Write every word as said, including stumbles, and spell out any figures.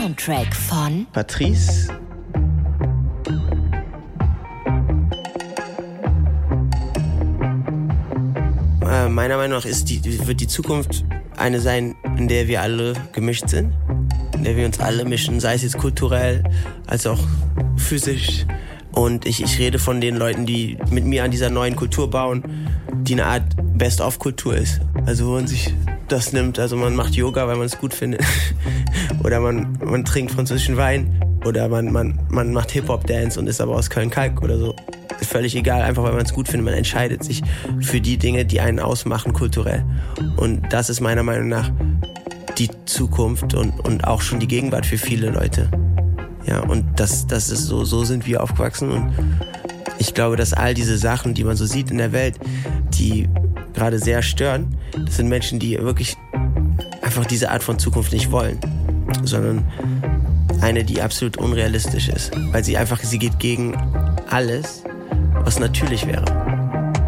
Soundtrack von Patrice. Äh, meiner Meinung nach ist die, wird die Zukunft eine sein, in der wir alle gemischt sind, in der wir uns alle mischen, sei es jetzt kulturell als auch physisch. Und ich, ich rede von den Leuten, die mit mir an dieser neuen Kultur bauen, die eine Art Best-of-Kultur ist. Also wo man sich das nimmt, also man macht Yoga, weil man es gut findet. Oder man, man trinkt französischen Wein. Oder man, man, man macht Hip-Hop-Dance und ist aber aus Köln-Kalk oder so. Ist völlig egal, einfach weil man es gut findet. Man entscheidet sich für die Dinge, die einen ausmachen kulturell. Und das ist meiner Meinung nach die Zukunft und, und auch schon die Gegenwart für viele Leute. Ja, und das, das ist so, so sind wir aufgewachsen. Und ich glaube, dass all diese Sachen, die man so sieht in der Welt, die gerade sehr stören, das sind Menschen, die wirklich einfach diese Art von Zukunft nicht wollen, sondern eine, die absolut unrealistisch ist, weil sie einfach, sie geht gegen alles, was natürlich wäre.